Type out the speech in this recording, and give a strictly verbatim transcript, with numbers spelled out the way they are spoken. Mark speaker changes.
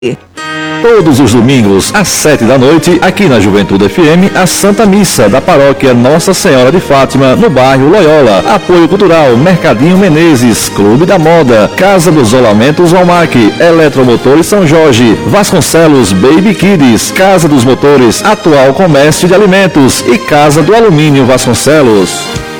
Speaker 1: Todos os domingos, às sete da noite, aqui na Juventude F M, a Santa Missa da Paróquia Nossa Senhora de Fátima, no bairro Loyola. Apoio Cultural, Mercadinho Menezes, Clube da Moda, Casa dos Rolamentos Walmac, Eletromotores São Jorge, Vasconcelos Baby Kids, Casa dos Motores, Atual Comércio de Alimentos e Casa do Alumínio Vasconcelos.